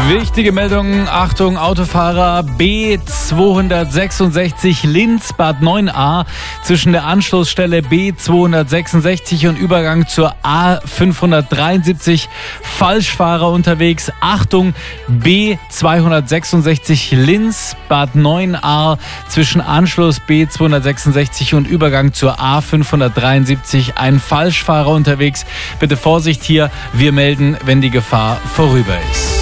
Wichtige Meldung, Achtung, Autofahrer B266 Linz-Bad 9a zwischen der Anschlussstelle B266 und Übergang zur A573 Falschfahrer unterwegs. Achtung, B266 Linz-Bad 9a zwischen Anschluss B266 und Übergang zur A573 ein Falschfahrer unterwegs. Bitte Vorsicht hier, wir melden, wenn die Gefahr vorüber ist.